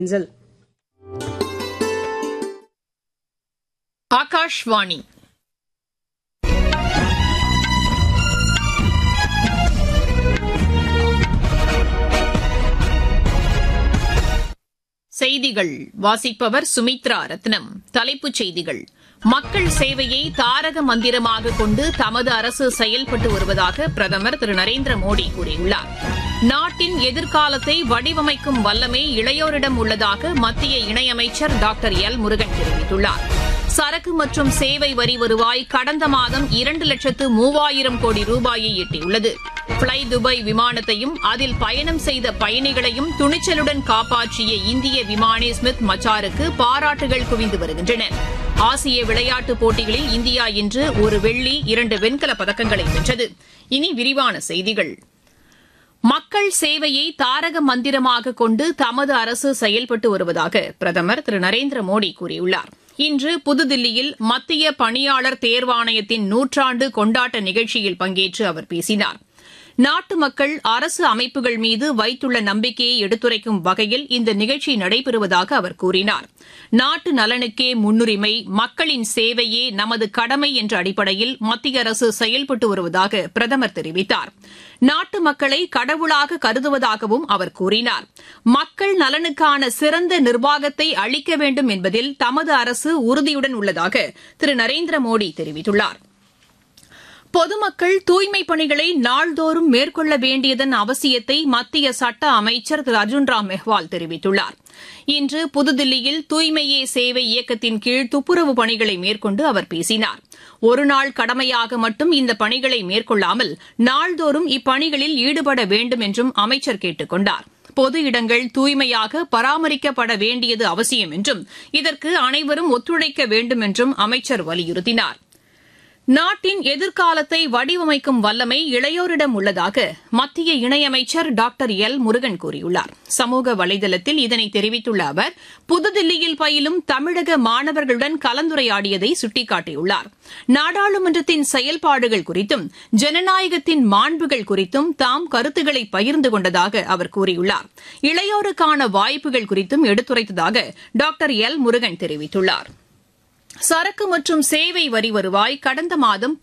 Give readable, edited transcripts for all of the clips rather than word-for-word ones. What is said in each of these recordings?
Inzel. Akashvani செய்திகள் வாசிப்பவர் சுமித்ரா ரத்னம். தலைப்புச் செய்திகள்: மக்கள் சேவையை தாரக மந்திரமாக கொண்டு தமது அரசு செயல்பட்டு வருவதாக பிரதமர் திரு நரேந்திர மோடி கூறியுள்ளார். நாட்டின் எதிர்காலத்தை வடிவமைக்கும் வல்லமை இளையோரிடம் உள்ளதாக மத்திய இணையமைச்சர் டாக்டர் எல் முருகன் தெரிவித்துள்ளார். சரக்கு மற்றும் சேவை வரி வருவாய் கடந்த மாதம் 2,03,000 கோடி ரூபாயை எட்டியுள்ளது. ஃப்ளை துபாய் விமானத்தையும் அதில் பயணம் செய்த பயணிகளையும் துணிச்சலுடன் காப்பாற்றிய இந்திய விமானி ஸ்மித் மச்சாருக்கு பாராட்டுகள் குவிந்து வருகின்றன. ஆசிய விளையாட்டுப் போட்டிகளில் இந்தியா இன்று ஒரு வெள்ளி 2 வெண்கலப் பதக்கங்களை வென்றது. இனி விரிவான செய்திகள். மக்கள் சேவையை தாரக மந்திரமாக கொண்டு தமது அரசு செயல்பட்டு வருவதாக பிரதமர் திரு நரேந்திர மோடி கூறியுள்ளார். இன்று புதுதில்லியில் மத்திய பணியாளர் தேர்வாணையத்தின் 100 கொண்டாட்ட நிகழ்ச்சியில் பங்கேற்று அவர் பேசினார். நாட்டு மக்கள் அரசு அமைப்புகள் மீது வைத்துள்ள நம்பிக்கையை எடுத்துரைக்கும் வகையில் இந்த நிகழ்ச்சி நடைபெறுவதாக அவர் கூறினார். நாட்டு நலனுக்கே முன்னுரிமை, மக்களின் சேவையே நமது கடமை என்ற அடிப்படையில் மத்திய அரசு செயல்பட்டு வருவதாக பிரதமர் தெரிவித்தார். நாட்டு மக்களை கடவுளாக கருதுவதாகவும் அவர் கூறினார். மக்கள் நலனுக்கான சிறந்த நிர்வாகத்தை அளிக்க வேண்டும் என்பதில் தமது அரசு உறுதியுடன் உள்ளதாக திரு நரேந்திர மோடி தெரிவித்துள்ளார். பொதுமக்கள் தூய்மைப் பணிகளை நாள்தோறும் மேற்கொள்ள வேண்டியதன் அவசியத்தை மத்திய சட்ட அமைச்சர் திரு அர்ஜுன் ராம் மெஹ்வால் தெரிவித்துள்ளார். இன்று புதுதில்லியில் தூய்மையே சேவை இயக்கத்தின் கீழ் துப்புரவு பணிகளை மேற்கொண்டு அவர் பேசினார். ஒருநாள் கடமையாக மட்டும் இந்த பணிகளை மேற்கொள்ளாமல் நாள்தோறும் இப்பணிகளில் ஈடுபட வேண்டும் என்றும் அமைச்சர் கேட்டுக் கொண்டார். பொது இடங்கள் தூய்மையாக பராமரிக்கப்பட வேண்டியது அவசியம் என்றும் இதற்கு அனைவரும் ஒத்துழைக்க வேண்டும் என்றும் அமைச்சர் வலியுறுத்தினார். நாட்டின் எதிர்காலத்தை வடிவமைக்கும் வல்லமை இளையோரிடம் உள்ளதாக மத்திய இணையமைச்சர் டாக்டர் எல் முருகன் கூறியுள்ளார். சமூக வலைதளத்தில் இதனை தெரிவித்துள்ள அவர் புதுதில்லியில் பயிலும் தமிழக மாணவர்களுடன் கலந்துரையாடியதை சுட்டிக்காட்டியுள்ளார். நாடாளுமன்றத்தின் செயல்பாடுகள் குறித்தும் ஜனநாயகத்தின் மாண்புகள் குறித்தும் தாம் கருத்துக்களை பகிர்ந்து கொண்டதாக அவர் கூறியுள்ளார். இளையோருக்கான வாய்ப்புகள் குறித்தும் எடுத்துரைத்ததாக டாக்டர் எல் முருகன் தெரிவித்துள்ளார். சரக்கு மற்றும் சேவை வரி வருவாய் கடந்த மாதம்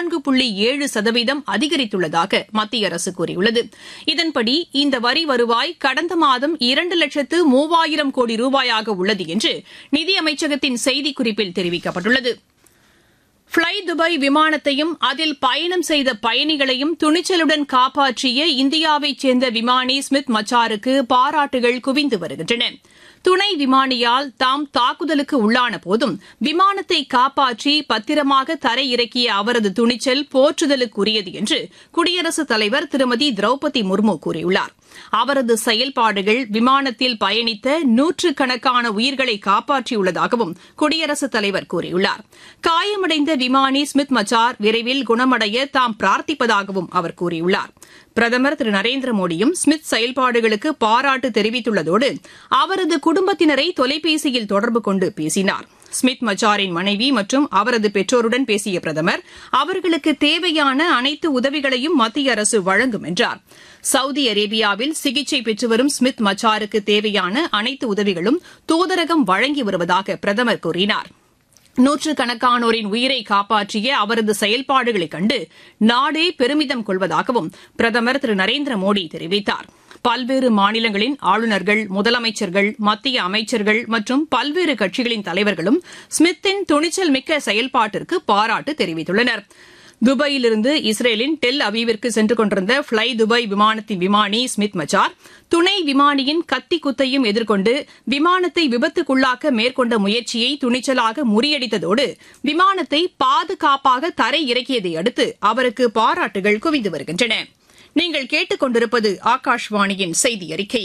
14.7% அதிகரித்துள்ளதாக மத்திய அரசு கூறியுள்ளது. இதன்படி இந்த வரி வருவாய் கடந்த மாதம் 2,03,000 கோடி ரூபாயாக உள்ளது என்று நிதியமைச்சகத்தின் செய்திக்குறிப்பில் தெரிவிக்கப்பட்டுள்ளது. ஃப்ளை துபாய் விமானத்தையும் அதில் பயணம் செய்த பயணிகளையும் துணிச்சலுடன் காப்பாற்றிய இந்தியாவைச் சேர்ந்த விமானி ஸ்மித் மச்சாருக்கு பாராட்டுகள் குவிந்து வருகின்றன. துணை விமானியால் தாம் தாக்குதலுக்கு உள்ளான போதும் விமானத்தை காப்பாற்றி பத்திரமாக தரையிறக்கிய அவரது துணிச்சல் போற்றுதலுக்குரியது என்று குடியரசுத் தலைவர் திருமதி திரௌபதி முர்மு கூறியுள்ளார். அவரது செயல்பாடுகள் விமானத்தில் பயணித்த நூற்றுக்கணக்கான உயிர்களை காப்பாற்றியுள்ளதாகவும் குடியரசுத் தலைவர் கூறியுள்ளார். காயமடைந்த விமானி ஸ்மித் மச்சார் விரைவில் குணமடைய தாம் பிரார்த்திப்பதாகவும் அவர் கூறியுள்ளார். பிரதமர் திரு நரேந்திர மோடியும் ஸ்மித் செயல்பாடுகளுக்கு பாராட்டு தெரிவித்துள்ளதோடு அவரது குடும்பத்தினரை தொலைபேசியில் தொடர்பு கொண்டு பேசினார். ஸ்மித் மச்சாரின் மனைவி மற்றும் அவரது பெற்றோருடன் பேசிய பிரதமர் அவர்களுக்கு தேவையான அனைத்து உதவிகளையும் மத்திய அரசு வழங்கும் என்றார். சவுதி அரேபியாவில் சிகிச்சை பெற்று வரும் ஸ்மித் மச்சாருக்கு தேவையான அனைத்து உதவிகளும் தூதரகம் வழங்கி வருவதாக பிரதமர் கூறினார். நூற்றுக்கணக்கானோரின் உயிரை காப்பாற்றிய அவரது செயல்பாடுகளைக் கண்டு நாடே பெருமிதம் கொள்வதாகவும் பிரதமர் திரு நரேந்திர மோடி தெரிவித்தார். பல்வேறு மாநிலங்களின் ஆளுநர்கள், முதலமைச்சர்கள், மத்திய அமைச்சர்கள் மற்றும் பல்வேறு கட்சிகளின் தலைவர்களும் ஸ்மித்தின் துணிச்சல் மிக்க செயல்பாட்டிற்கு பாராட்டு தெரிவித்துள்ளனர். துபாயிலிருந்து இஸ்ரேலின் டெல் அவீவிற்கு சென்று கொண்டிருந்த ஃப்ளை துபாய் விமானத்தின் விமானி ஸ்மித் மச்சார் துணை விமானியின் கத்தி குத்தையும் எதிர்கொண்டு விமானத்தை விபத்துக்குள்ளாக்க மேற்கொண்ட முயற்சியை துணிச்சலாக முறியடித்ததோடு விமானத்தை பாதுகாப்பாக தரை இறக்கியதை அடுத்து அவருக்கு பாராட்டுகள் குவிந்து வருகின்றன. நீங்கள் கேட்டுக் கொண்டிருப்பது ஆகாஷ்வாணியின் செய்தி அறிக்கை.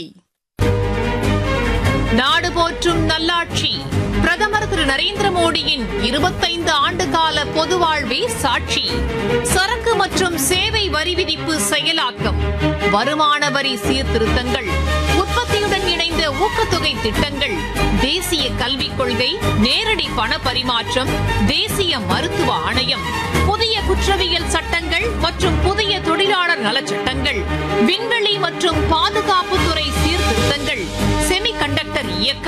நாடு போற்றும் நல்லாட்சி பிரதமர் திரு நரேந்திர மோடியின் 25 ஆண்டுகால பொது வாழ்வே சாட்சி. சரக்கு மற்றும் சேவை வரி விதிப்பு செயலாக்கம், வருமான வரி சீர்திருத்தங்கள், உற்பத்தியுடன் இணைந்த ஊக்கத்தொகை திட்டங்கள், தேசிய கல்விக் கொள்கை, நேரடி பண பரிமாற்றம், தேசிய மருத்துவ ஆணையம், புதிய குற்றவியல் சட்டங்கள் மற்றும் புதிய தொழிலாளர் நலச்சட்டங்கள், விண்வெளி மற்றும் பாதுகாப்புத்துறை சீர்திருத்தங்கள், செமிகண்டக்டர் தொடர் இயக்கம்